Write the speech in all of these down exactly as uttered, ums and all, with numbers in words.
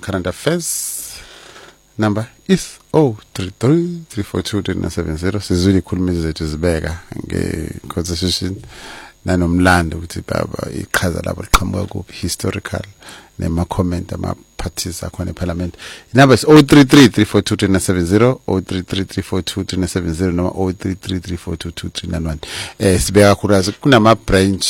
current affairs. Number is zero three three three four two two nine seven zero. Sizwile ikhuluma zethu zibeka nge-constitution nanomlando ukuthi baba iqhaza labo liqhamuka kuphi, historical nema-comment ama-parties akhona eParliament. Number is zero three three three four two two nine seven zero, zero three three three four two two nine seven zero noma zero three three three four two two three nine one. Eh sibeka kakhulukazi kunama-branch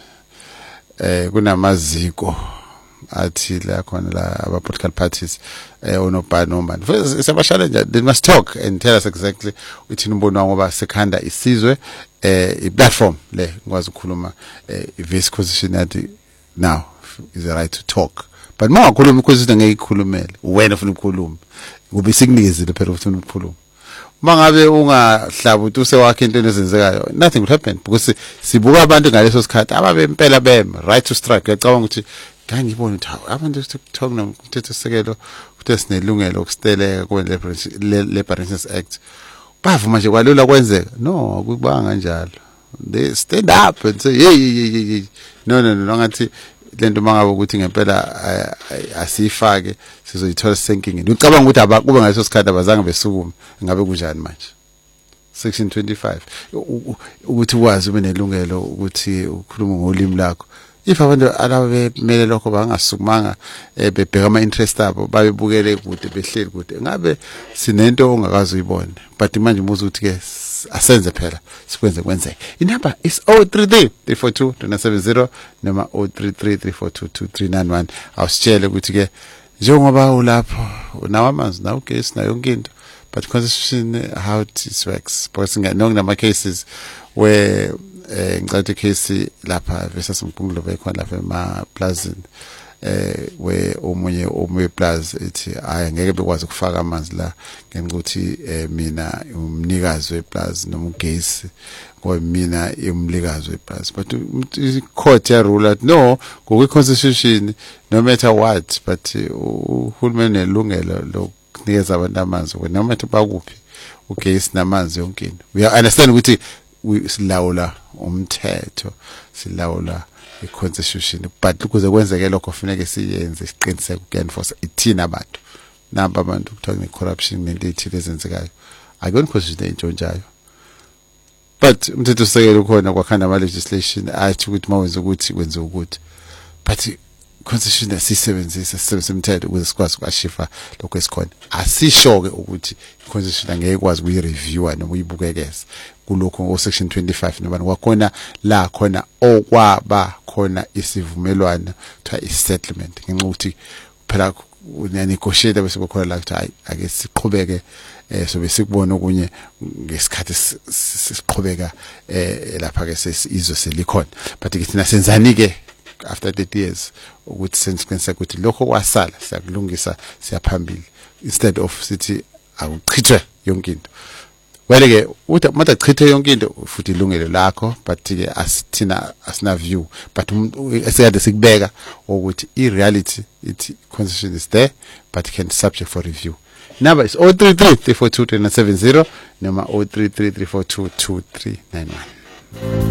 eh kunamaziko athile akhona la aba-political parties eh onobani nomani sabashallenge. They must talk and tell us exactly uthini umbono ngoba sekhanda isizwe eh i-platform le ngikwazi ukukhuluma eh i-vice position yathi now is the right to talk, but uma ukhuluma ukuthi ngeke ikhulumele wena ufuna ukukhuluma kube sikunikezile phela ufuna ukukhuluma. Uma ngabe ungahlaba uthi usewakhe into ezenzekayo, nothing will happen because sibuka abantu ngaleso sikhathi ababempela bem right to strike. Ngicabanga ukuthi ngangibona ukuthi abantu talk nomthetho sekelo ukuthi sinelungelo ukusteleka kwenze Labour Relations Act bavuma nje kwalula kwenzeka. No, kubanga njalo. They stand up and say hey hey hey no no no ngathi lento mangabe ukuthi ngempela asifake sizoyithola senkingeni. Ucabanga ukuthi abakube ngaleso sikhathi abazange besukume ngabe kunjani manje? Section twenty-five ukuthi wazi ube nelungelo ukuthi ukhuluma ngolimi lakho. If abantu alabemele lokho bangasukumanga bebheka ama interest abo babebukele kude behleli kude ngabe sinento ongakazi uyibone. But manje umuzi ukuthi ke asenze phela sikwenze kwenzeke. Inamba is zero three three three four two two nine seven zero noma zero three three three four two two three nine one. Awusitshele ukuthi ke njengoba ulapho unawo amanzi nawo ugesi nayo yonke into, but constitution how it works because nginama cases where eh ngicathe case lapha versus Mpumalanga bekhona lapha ema plazini eh we omunye omunye plaza ethi hayi ngeke bekwazi ukufaka amanzi la ngenxa eh mina umnikazi weplaza noma ugesi ngoba mina umnikazi weplaza, but i court ya rule that no ngokwe constitution no matter what but uhulumeni nelungelo lokunikeza abantu amanzi no matter bakuphi ugesi namanzi yonke into. We understand ukuthi silawula umthetho silawula i-constitution, but ukuze kwenzeke lokho kufanele siyenze siqiniseke uku-enforce ithina abantu namba abantu kuthiwa ne-corruption nento ethile ezenzekayo akuyona constitution entshontshayo, but umthetho sisekelo khona kwakhanda ama-legislation athi ukuthi mawenze ukuthi wenze ukuthi, but constitution asisebenzisa sisebenzisa umthetho ukuze sikwazi ukwashifa lokho esikhona. Asisho-ke ukuthi i-constitution angeke ikwazi ukuyi-reviewa noma uyibukekeza kulokho o section twenty-five noma kwakhona la khona okwaba khona isivumelwano kuthiwa i-settlement ngenxa ukuthi phela unegotiate bese kukhona la ukuthi hayi ake siqhubeke eh so bese kubona okunye ngesikhathi siqhubeka eh lapha ke sesizwe selikhona, but thina senzani ke after thirty years ukuthi sensikwenzeka ukuthi lokho kwasala siyakulungisa siyaphambili instead of sithi akuchithwe yonke into. Well ke uthi manje chithe yonke into futhi ilungelo lakho, but ke asithina asina view, but esikade sikubeka ukuthi i reality it constitution is there but can subject for review. Number is zero three three three four two two nine seven zero noma zero three three three four two two three nine one.